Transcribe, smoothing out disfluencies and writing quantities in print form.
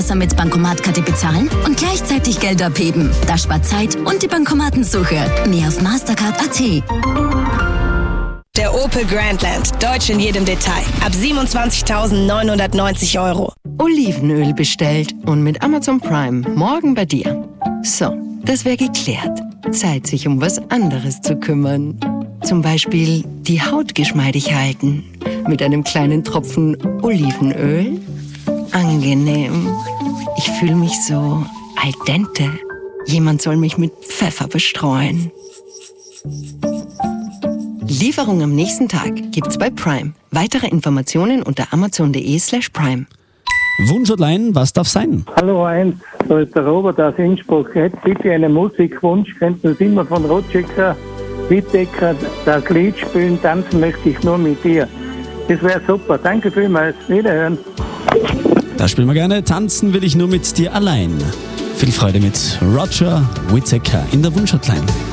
mit Bankomatkarte bezahlen und gleichzeitig Geld abheben. Das spart Zeit und die Bankomatensuche. Mehr auf Mastercard.at. Der Opel Grandland. Deutsch in jedem Detail. Ab 27.990 €. Olivenöl bestellt und mit Amazon Prime morgen bei dir. So, das wäre geklärt. Zeit, sich um was anderes zu kümmern. Zum Beispiel die Haut geschmeidig halten. Mit einem kleinen Tropfen Olivenöl. Angenehm. Ich fühle mich so al dente. Jemand soll mich mit Pfeffer bestreuen. Lieferung am nächsten Tag gibt's bei Prime. Weitere Informationen unter amazon.de/prime. Wunschhotline, was darf sein? Hallo Heinz, da ist der Robert aus Innsbruck. Hätte bitte einen Musikwunsch, könnten Sie immer von Rotschegger, Wittecker, das Lied spielen, tanzen möchte ich nur mit dir. Das wäre super, danke vielmals, wiederhören. Da spielen wir gerne. Tanzen will ich nur mit dir allein. Viel Freude mit Roger Whittaker in der Wunschhotline.